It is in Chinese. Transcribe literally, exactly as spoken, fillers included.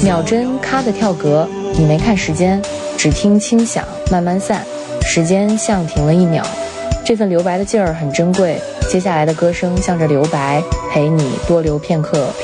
秒针咔的跳格，你没看时间，只听轻响慢慢散，时间像停了一秒。这份留白的劲儿很珍贵，接下来的歌声向着留白，陪你多留片刻。